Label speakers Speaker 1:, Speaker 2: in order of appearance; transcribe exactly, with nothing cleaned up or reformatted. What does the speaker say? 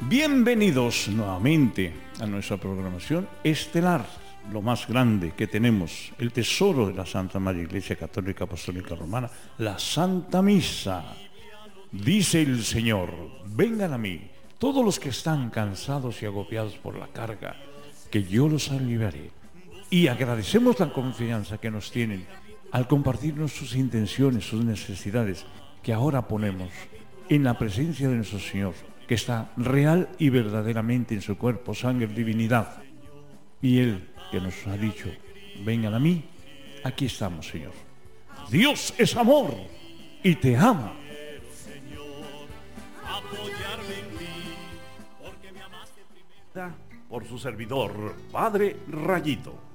Speaker 1: Bienvenidos nuevamente a nuestra programación estelar, lo más grande que tenemos, el tesoro de la Santa Madre Iglesia Católica Apostólica Romana, la Santa Misa. Dice el Señor: vengan a mí, todos los que están cansados y agobiados por la carga, que yo los aliviaré. Y agradecemos la confianza que nos tienen al compartirnos sus intenciones, sus necesidades, que ahora ponemos en la presencia de nuestro Señor, que está real y verdaderamente en su cuerpo, sangre, divinidad. Y Él, que nos ha dicho: vengan a mí, aquí estamos, Señor. Dios es amor y te ama. Por su servidor, Padre Rayito.